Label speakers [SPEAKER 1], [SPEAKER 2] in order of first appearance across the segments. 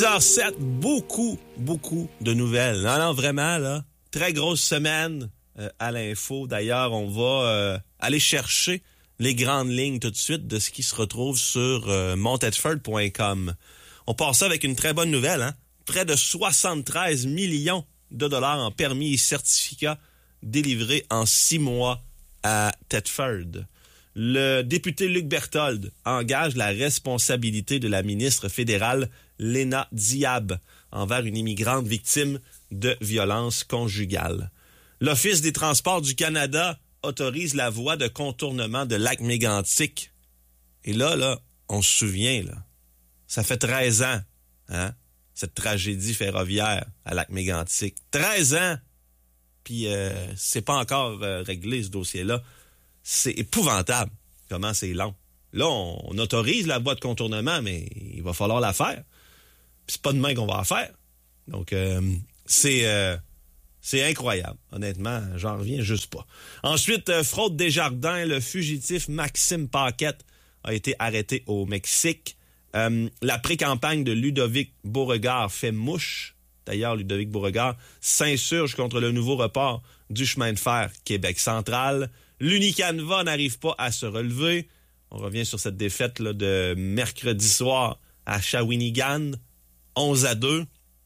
[SPEAKER 1] 10h07, beaucoup de nouvelles. Non, vraiment, là, très grosse semaine à l'info. D'ailleurs, on va aller chercher les grandes lignes tout de suite de ce qui se retrouve sur montedford.com. On part ça avec une très bonne nouvelle, hein? Près de 73 millions de dollars en permis et certificats délivrés en 6 mois à Thetford. Le député Luc Berthold engage la responsabilité de la ministre fédérale Léna Diab envers une immigrante victime de violences conjugales. L'Office des transports du Canada autorise la voie de contournement de Lac-Mégantic. Et là, on se souvient, là, ça fait 13 ans, hein, cette tragédie ferroviaire à Lac-Mégantic. 13 ans! Puis c'est pas encore réglé, ce dossier-là. C'est épouvantable comment c'est long. Là, on autorise la voie de contournement, mais il va falloir la faire. Puis c'est pas demain qu'on va la faire. Donc, c'est incroyable. Honnêtement, j'en reviens juste pas. Ensuite, fraude Desjardins, le fugitif Maxime Paquette a été arrêté au Mexique. La pré-campagne de Ludovic Beauregard fait mouche. D'ailleurs, Ludovic Beauregard s'insurge contre le nouveau report du chemin de fer Québec central. L'Unicanva n'arrive pas à se relever. On revient sur cette défaite là, de mercredi soir à Shawinigan, 11-2.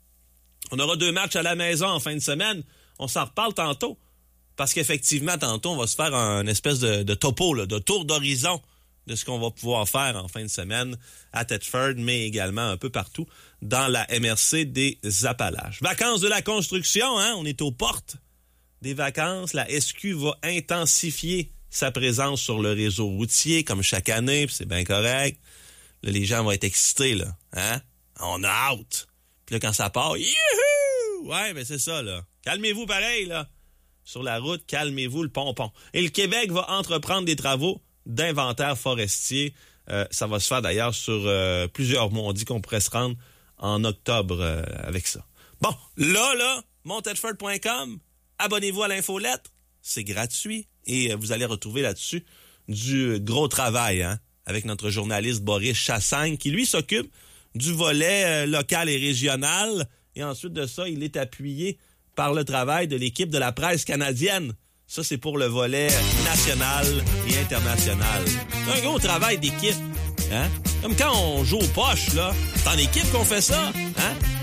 [SPEAKER 1] On aura 2 matchs à la maison en fin de semaine. On s'en reparle tantôt. Parce qu'effectivement, tantôt, on va se faire un espèce de topo, là, de tour d'horizon de ce qu'on va pouvoir faire en fin de semaine à Thetford, mais également un peu partout dans la MRC des Appalaches. Vacances de la construction, hein? On est aux portes des vacances. La SQ va intensifier sa présence sur le réseau routier, comme chaque année, puis c'est bien correct. Là, les gens vont être excités, là. Hein? On a hâte. Puis là, quand ça part, youhou! Ouais, ben c'est ça, là. Calmez-vous pareil, là. Sur la route, calmez-vous le pompon. Et le Québec va entreprendre des travaux d'inventaire forestier. Ça va se faire d'ailleurs sur plusieurs mois. On dit qu'on pourrait se rendre en octobre avec ça. Bon, là, montedford.com, abonnez-vous à l'infolettre, c'est gratuit. Et vous allez retrouver là-dessus du gros travail, hein, avec notre journaliste Boris Chassagne, qui lui s'occupe du volet local et régional. Et ensuite de ça, il est appuyé par le travail de l'équipe de la presse canadienne. Ça, c'est pour le volet national et international. C'est un gros travail d'équipe, hein? Comme quand on joue aux poches, là. C'est en équipe qu'on fait ça, hein?